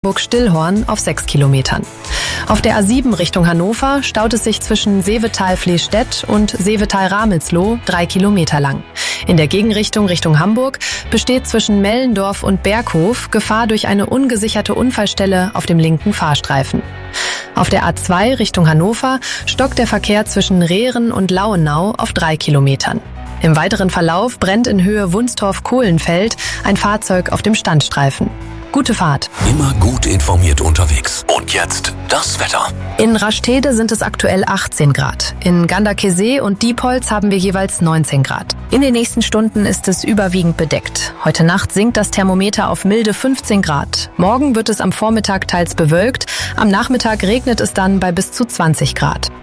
Stillhorn auf 6 Kilometern. Auf der A7 Richtung Hannover staut es sich zwischen Seevetal-Flehstedt und Seevetal-Ramelsloh 3 Kilometer lang. In der Gegenrichtung Richtung Hamburg besteht zwischen Mellendorf und Berghof Gefahr durch eine ungesicherte Unfallstelle auf dem linken Fahrstreifen. Auf der A2 Richtung Hannover stockt der Verkehr zwischen Rehren und Lauenau auf 3 Kilometern. Im weiteren Verlauf brennt in Höhe Wunstorf-Kohlenfeld ein Fahrzeug auf dem Standstreifen. Gute Fahrt. Immer gut informiert unterwegs. Und jetzt das Wetter. In Rastede sind es aktuell 18 Grad. In Ganderkesee und Diepholz haben wir jeweils 19 Grad. In den nächsten Stunden ist es überwiegend bedeckt. Heute Nacht sinkt das Thermometer auf milde 15 Grad. Morgen wird es am Vormittag teils bewölkt. Am Nachmittag regnet es dann bei bis zu 20 Grad.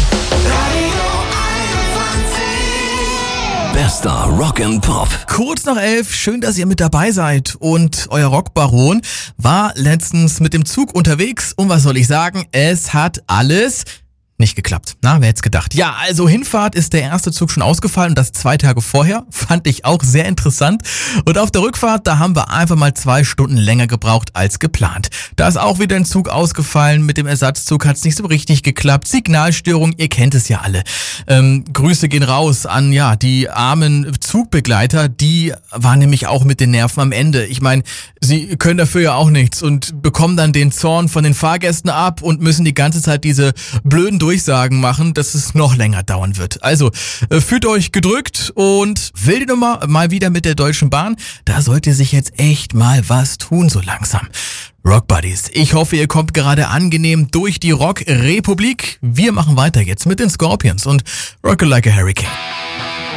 Bester Rock and Pop. Kurz nach 11, schön, dass ihr mit dabei seid. Und euer Rockbaron war letztens mit dem Zug unterwegs. Und was soll ich sagen? Es hat alles nicht geklappt. Na, wer hätte es gedacht? Ja, also Hinfahrt ist der erste Zug schon ausgefallen und das 2 Tage vorher. Fand ich auch sehr interessant. Und auf der Rückfahrt, da haben wir einfach mal 2 Stunden länger gebraucht als geplant. Da ist auch wieder ein Zug ausgefallen. Mit dem Ersatzzug hat es nicht so richtig geklappt. Signalstörung, ihr kennt es ja alle. Grüße gehen raus an die armen Zugbegleiter. Die waren nämlich auch mit den Nerven am Ende. Ich meine, sie können dafür ja auch nichts und bekommen dann den Zorn von den Fahrgästen ab und müssen die ganze Zeit diese blöden Durchsagen machen, dass es noch länger dauern wird. Also, fühlt euch gedrückt und wilde Nummer mal wieder mit der Deutschen Bahn. Da sollte sich jetzt echt mal was tun, so langsam. Rock Buddies, ich hoffe, ihr kommt gerade angenehm durch die Rock-Republik. Wir machen weiter jetzt mit den Scorpions und Rock Like a Hurricane.